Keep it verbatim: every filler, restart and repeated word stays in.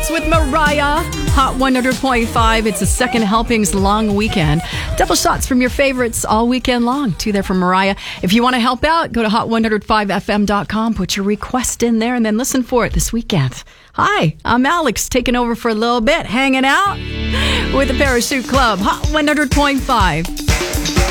Shots with Mariah. Hot one hundred point five. It's a second helpings long weekend. Double shots from your favorites all weekend long. Two there from Mariah. If you want to help out, go to hot one oh five f m dot com. Put your request in there and then listen for it this weekend. Hi, I'm Alex, taking over for a little bit, hanging out with the Parachute Club. Hot one hundred point five.